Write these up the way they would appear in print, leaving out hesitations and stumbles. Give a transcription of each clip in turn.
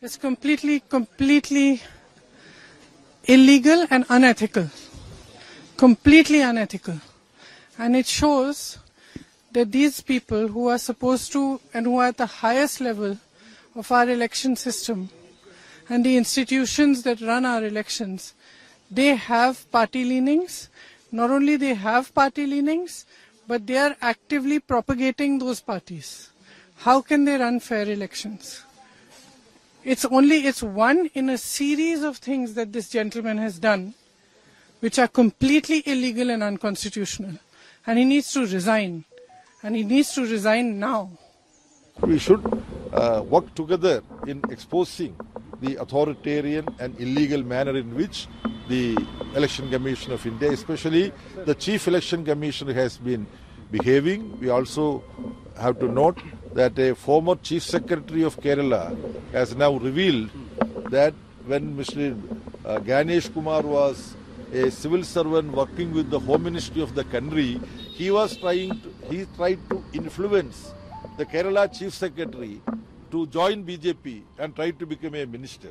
is completely illegal and unethical. Completely unethical. And it shows that these people who are supposed to and who are at the highest level of our election system and the institutions that run our elections, they have party leanings. Not only they have party leanings, but they are actively propagating those parties. How can they run fair elections? It's one in a series of things that this gentleman has done, which are completely illegal and unconstitutional. And he needs to resign. And he needs to resign now. We should work together in exposing the authoritarian and illegal manner in which the Election Commission of India, especially the Chief Election Commissioner, has been behaving. We also have to note that a former Chief Secretary of Kerala has now revealed that when Mr. Ganesh Kumar was a civil servant working with the Home Ministry of the country, he tried to influence the Kerala Chief Secretary to join BJP and try to become a minister.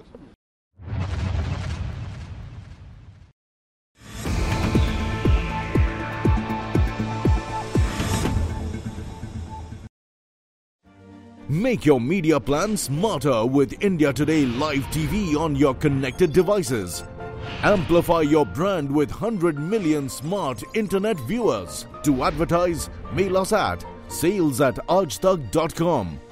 Make your media plan smarter with India Today Live TV on your connected devices. Amplify your brand with 100 million smart internet viewers. To advertise, mail us at sales@aajtak.com.